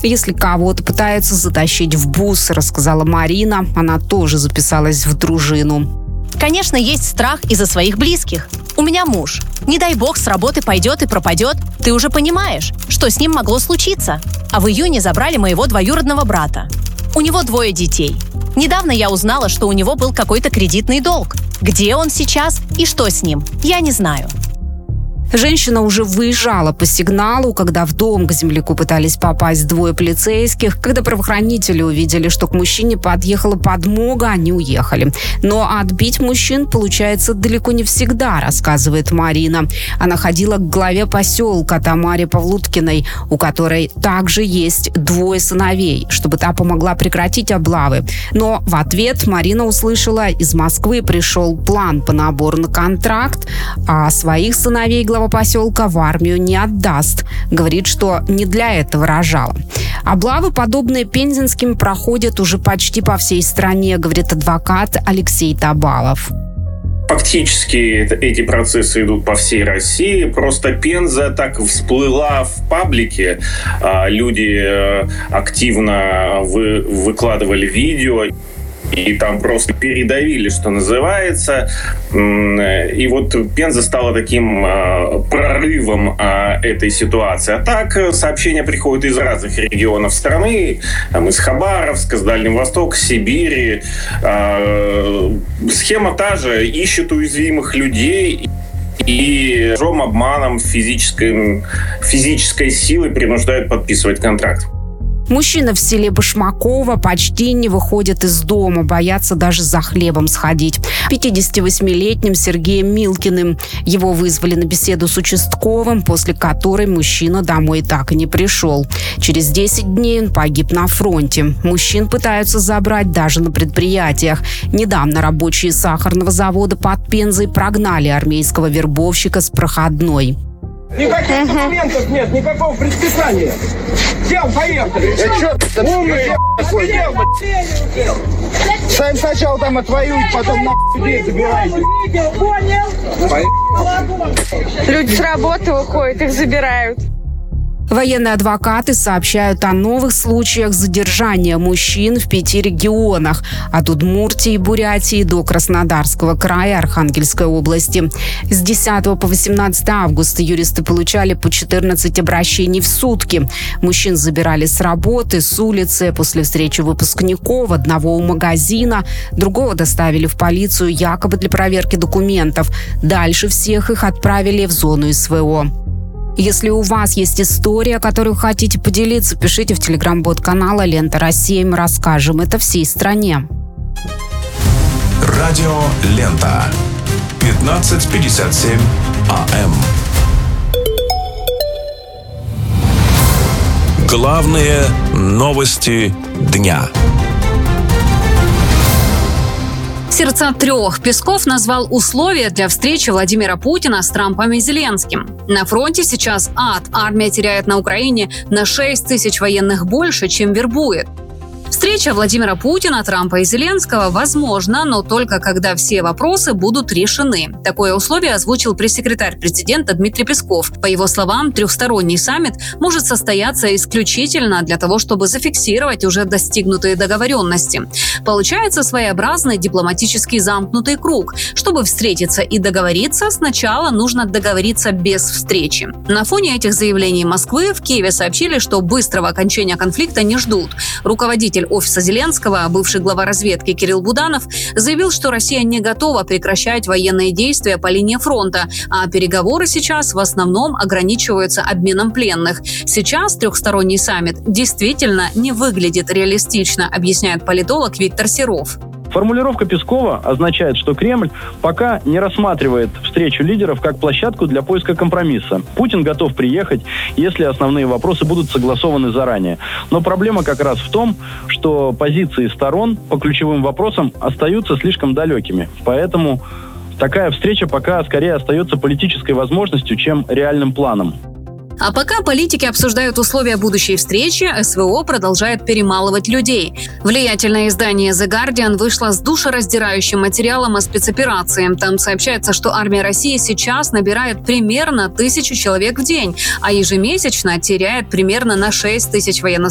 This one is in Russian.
Если кого-то пытаются затащить в бус, рассказала Марина. Она тоже записалась в дружину. Конечно, есть страх из-за своих близких. У меня муж. Не дай бог, с работы пойдет и пропадет. Ты уже понимаешь, что с ним могло случиться. А в июне забрали моего двоюродного брата. У него 2 детей. Недавно я узнала, что у него был какой-то кредитный долг. Где он сейчас и что с ним, я не знаю. Женщина уже выезжала по сигналу, когда в дом к земляку пытались попасть 2 полицейских. Когда правоохранители увидели, что к мужчине подъехала подмога, они уехали. Но отбить мужчин получается далеко не всегда, рассказывает Марина. Она ходила к главе поселка Тамаре Павлуткиной, у которой также есть 2 сыновей, чтобы та помогла прекратить облавы. Но в ответ Марина услышала: из Москвы пришел план по набору на контракт, а своих сыновей глава поселка в армию не отдаст. Говорит, что не для этого рожала. Облавы, подобные пензенским, проходят уже почти по всей стране, говорит адвокат Алексей Табалов. Фактически эти процессы идут по всей России. Просто Пенза так всплыла в паблике. Люди активно выкладывали видео. И там просто передавили, что называется. И вот Пенза стала таким прорывом этой ситуации. А так сообщения приходят из разных регионов страны. Там, из Хабаровска, с Дальнего Востока, Сибири. Схема та же. Ищут уязвимых людей и обманом физической силой принуждают подписывать контракт. Мужчина в селе Башмаково почти не выходит из дома, боятся даже за хлебом сходить. 58-летним Сергеем Милкиным. Его вызвали на беседу с участковым, после которой мужчина домой так и не пришел. Через 10 дней он погиб на фронте. Мужчин пытаются забрать даже на предприятиях. Недавно рабочие сахарного завода под Пензой прогнали армейского вербовщика с проходной. Никаких документов нет, никакого предписания. Дел, поехали. Умный, сами сначала там отвоюют, потом на людей забирайте. Люди с работы выходят, их забирают. Военные адвокаты сообщают о новых случаях задержания мужчин в 5 регионах. От Удмуртии и Бурятии до Краснодарского края, Архангельской области. С 10 по 18 августа юристы получали по 14 обращений в сутки. Мужчин забирали с работы, с улицы, после встречи выпускников, одного у магазина, другого доставили в полицию якобы для проверки документов. Дальше всех их отправили в зону СВО. Если у вас есть история, которую хотите поделиться, пишите в телеграм-бот канала «Лента России». Мы расскажем это всей стране. Радио «Лента». 15:57 АМ. Главные новости дня. Сердца 3. Песков назвал условия для встречи Владимира Путина с Трампом и Зеленским. На фронте сейчас ад. Армия теряет на Украине на 6 тысяч военных больше, чем вербует. Встреча Владимира Путина, Трампа и Зеленского возможна, но только когда все вопросы будут решены. Такое условие озвучил пресс-секретарь президента Дмитрий Песков. По его словам, трехсторонний саммит может состояться исключительно для того, чтобы зафиксировать уже достигнутые договоренности. Получается своеобразный дипломатический замкнутый круг. Чтобы встретиться и договориться, сначала нужно договориться без встречи. На фоне этих заявлений Москвы в Киеве сообщили, что быстрого окончания конфликта не ждут. Руководитель офиса Зеленского, бывший глава разведки Кирилл Буданов, заявил, что Россия не готова прекращать военные действия по линии фронта, а переговоры сейчас в основном ограничиваются обменом пленных. Сейчас трехсторонний саммит действительно не выглядит реалистично, объясняет политолог Виктор Серов. Формулировка Пескова означает, что Кремль пока не рассматривает встречу лидеров как площадку для поиска компромисса. Путин готов приехать, если основные вопросы будут согласованы заранее. Но проблема как раз в том, что позиции сторон по ключевым вопросам остаются слишком далекими. Поэтому такая встреча пока скорее остается политической возможностью, чем реальным планом. А пока политики обсуждают условия будущей встречи, СВО продолжает перемалывать людей. Влиятельное издание The Guardian вышло с душераздирающим материалом о спецоперации. Там сообщается, что армия России сейчас набирает примерно 1000 человек в день, а ежемесячно теряет примерно на 6 тысяч военнослужащих